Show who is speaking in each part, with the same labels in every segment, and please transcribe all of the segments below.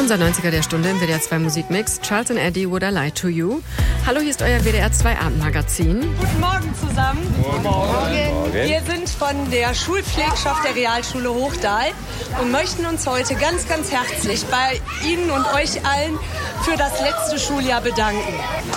Speaker 1: Unser 90er der Stunde im WDR 2 Musikmix. Charles and Eddie, Would I Lie to You? Hallo, hier ist euer WDR 2 Abendmagazin.
Speaker 2: Guten Morgen zusammen.
Speaker 3: Guten Morgen.
Speaker 2: Wir sind von der Schulpflegschaft der Realschule Hochdahl und möchten uns heute ganz, ganz herzlich bei Ihnen und euch allen für das letzte Schuljahr bedanken.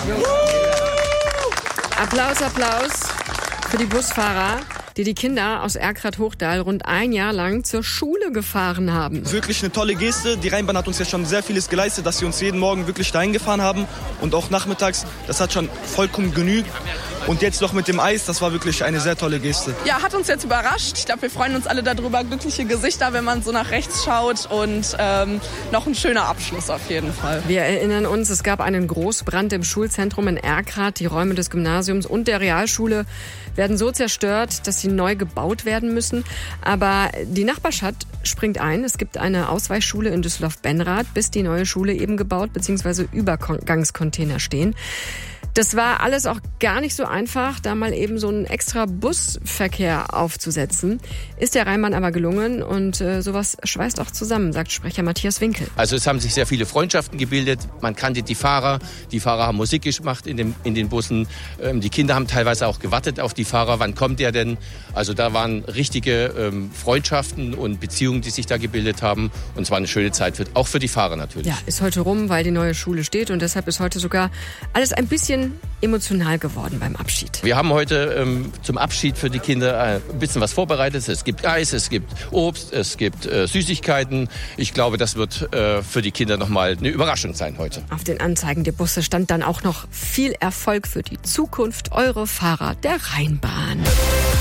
Speaker 1: Applaus, Applaus für die Busfahrer, die Kinder aus Erkrath-Hochdahl rund ein Jahr lang zur Schule gefahren haben.
Speaker 3: Wirklich eine tolle Geste. Die Rheinbahn hat uns ja schon sehr vieles geleistet, dass sie uns jeden Morgen wirklich dahin gefahren haben. Und auch nachmittags, das hat schon vollkommen genügt. Und jetzt noch mit dem Eis, das war wirklich eine sehr tolle Geste.
Speaker 4: Ja, hat uns jetzt überrascht. Ich glaube, wir freuen uns alle darüber. Glückliche Gesichter, wenn man so nach rechts schaut. Und noch ein schöner Abschluss auf jeden Fall.
Speaker 1: Wir erinnern uns, es gab einen Großbrand im Schulzentrum in Erkrath. Die Räume des Gymnasiums und der Realschule werden so zerstört, dass sie neu gebaut werden müssen. Aber die Nachbarschaft springt ein. Es gibt eine Ausweichschule in Düsseldorf-Benrath, bis die neue Schule eben gebaut bzw. Übergangscontainer stehen. Das war alles auch gar nicht so einfach, da mal eben so einen extra Busverkehr aufzusetzen. Ist der Rheinbahn aber gelungen und sowas schweißt auch zusammen, sagt Sprecher Matthias Winkel.
Speaker 5: Also es haben sich sehr viele Freundschaften gebildet. Man kannte die Fahrer haben Musik gemacht in den Bussen. Die Kinder haben teilweise auch gewartet auf die Fahrer. Wann kommt der denn? Also da waren richtige Freundschaften und Beziehungen, die sich da gebildet haben. Und es war eine schöne Zeit, auch für die Fahrer natürlich.
Speaker 1: Ja, ist heute rum, weil die neue Schule steht und deshalb ist heute sogar alles ein bisschen emotional geworden beim Abschied.
Speaker 5: Wir haben heute zum Abschied für die Kinder ein bisschen was vorbereitet. Es gibt Eis, es gibt Obst, es gibt Süßigkeiten. Ich glaube, das wird für die Kinder nochmal eine Überraschung sein heute.
Speaker 1: Auf den Anzeigen der Busse stand dann auch noch viel Erfolg für die Zukunft, eure Fahrer der Rheinbahn.